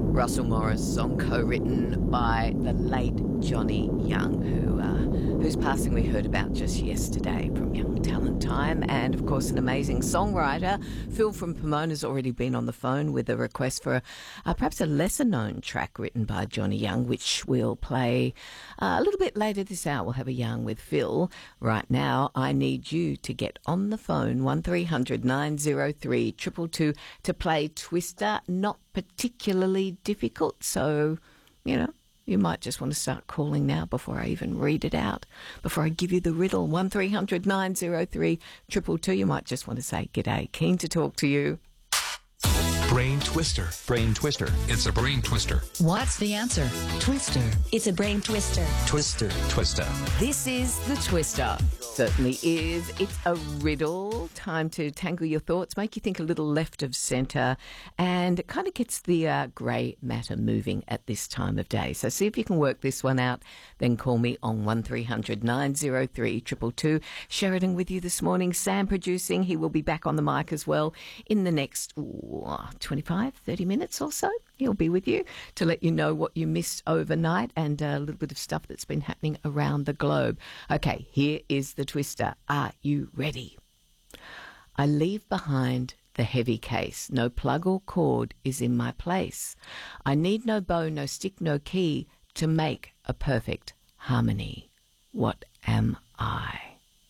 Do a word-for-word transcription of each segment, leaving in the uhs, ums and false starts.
Russell Morris, song co-written by the late Johnny Young, who uh, whose passing we heard about just yesterday from Young Talent Time, and of course an amazing songwriter. Phil from Pomona's already been on the phone with a request for uh, perhaps a lesser-known track written by Johnny Young, which we'll play uh, a little bit later this hour. We'll have a Young with Phil. Right now, I need you to get on the phone, one three hundred nine oh three two two two, to play Twister. Not particularly difficult, so, you know, you might just want to start calling now before I even read it out, before I give you the riddle. one three hundred nine oh three two two two. You might just want to say, g'day, keen to talk to you. Brain twister. Brain twister. It's a brain twister. What's the answer? Twister. It's a brain twister. Twister. Twister. This is the Twister. Certainly is. It's a riddle. Time to tangle your thoughts, make you think a little left of centre, and it kind of gets the uh, grey matter moving at this time of day. So see if you can work this one out. Then call me on one three hundred nine oh three two two two. Sheridan with you this morning. Sam producing. He will be back on the mic as well in the next ooh, twenty-five, thirty minutes or so. He'll be with you to let you know what you missed overnight and a little bit of stuff that's been happening around the globe. Okay, here is the Twister. Are you ready? I leave behind the heavy case. No plug or cord is in my place. I need no bow, no stick, no key to make a perfect harmony. What am I?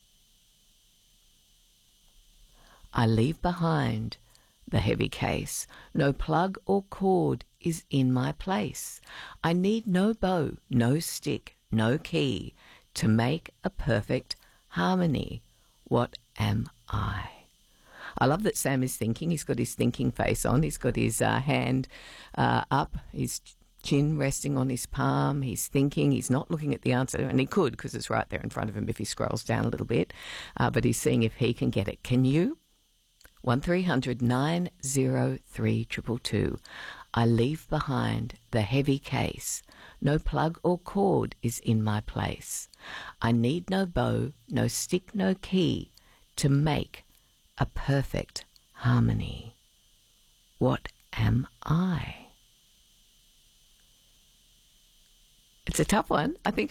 I leave behind the heavy case. No plug or cord is in my place. I need no bow, no stick, no key to make a perfect harmony. What am I? I love that Sam is thinking. He's got his thinking face on. He's got his uh, hand uh, up, his chin resting on his palm. He's thinking. He's not looking at the answer, and he could because it's right there in front of him if he scrolls down a little bit. Uh, but he's seeing if he can get it. Can you? one three hundred nine oh three two two two. I leave behind the heavy case. No plug or cord is in my place. I need no bow, no stick, no key to make a perfect harmony. What am I? It's a tough one. I think